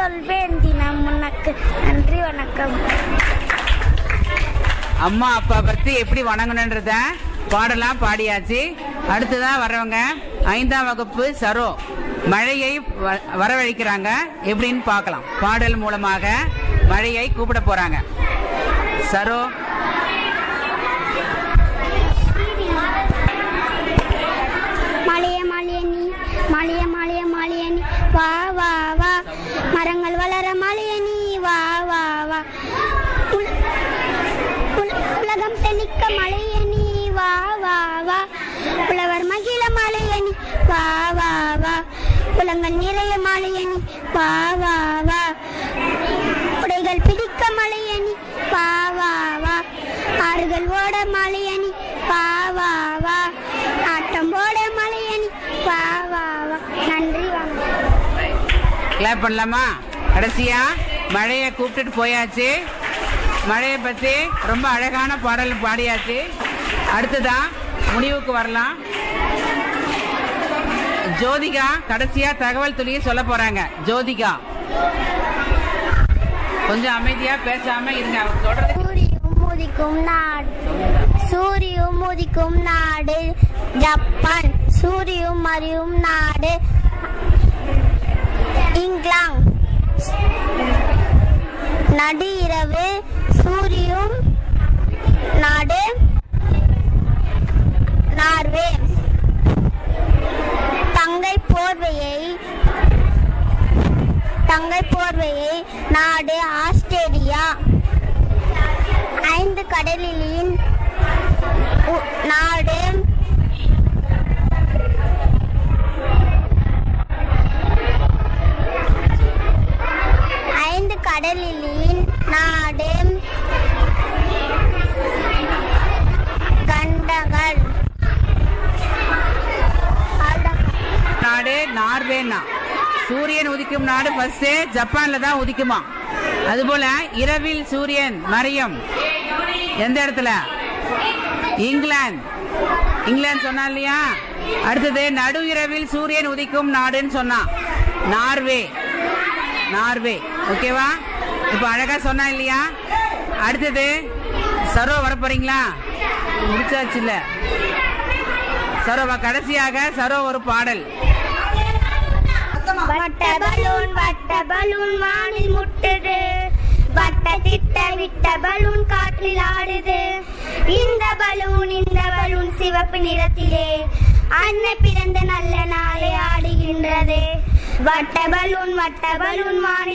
சொல்வேன் தினம் உனக்கு. நன்றி, வணக்கம். அம்மா அப்பா பத்தி எப்படி வணங்கணுன்றத பாடலாம் பாடியாச்சு. அடுத்ததான் வர்றவங்க 5ஆம் வகுப்பு சரோ மழையை வரவழைக்கிறாங்க. எப்படின்னு பார்க்கலாம். பாடல் மூலமாக மழையை கூப்பிட போறாங்க. சரோ, மழைய மழைய நீ, மழைய மழைய மழைய நீ, வா வா வா. மரங்கள் வளர மழைய நீ, வா வா வா. உலகம் செழிக்க மழைய நீ, வா வா வா. புலவர் மகிழ மழைய நீ, வா வா வா. புலங்கள் நிறைய மழைய நீ, வா வா வா. உடைகள் பிடிக்க மழைய நீ, வா வா வா. ஆறுகள் ஓட மழைய நீ, வா வா வா. ஆட்டம் போட மழைய நீ, வா வா வா. நன்றி, வணக்கம். கிளாப் பண்ணலாமா? கடைசியா மழையை கூப்பிட்டுட்டு போயாச்சு. மழையை பத்தி ரொம்ப அழகான பாடல் பாடியாச்சு. அடுத்ததா முடிவுக்கு வரலாம். ஜோதிகா கடைசியா தகவல் துளியை சொல்ல போறாங்க. ஜோதிகா, கொஞ்சம் அமைதியா பேசாம இருங்க. அவர் சொல்றது. சூரியும் உதிக்கும் நாடு ஜப்பான். சூரியும் மறையும் நாடு இங்கிலாந்து. நடு இரவு சூரியும் நாடு நார்வே. தங்கை போர்வையை நாடு ஆஸ்திரேலியா. 5 கடலின் நாடு கண்டங்கள். நாடு நார்வேனா. சூரியன் உதிக்கும் நாடு ஃபர்ஸ்ட் ஜப்பான்ல தான் உதிக்குமா. அதுபோல இரவில் சூரியன் மறையும் எந்த இடத்துல? இங்கிலாந்து சொன்னா இல்லையா? அடுத்தது நடு இரவில் சூரியன் உதிக்கும் நாடுன்னு சொன்னா நார்வே. ஓகேவா? இப்ப அழகா சொன்னா இல்லையா? அடுத்தது சரோ வர போறீங்களா? முடிச்சாச்சு இல்ல? சரோவா கடைசியாக சரோ ஒரு பாடல். வட்ட பலூன் வானில் முட்டுது. வட்ட திட்ட விட்ட பலூன் காற்றில் ஆடுது. இந்த பலூன் சிவப்பு நிறத்திலே அன்னை பிறந்த நல்ல நாளை ஆடுகின்றது. வட்ட பலூன் வானில்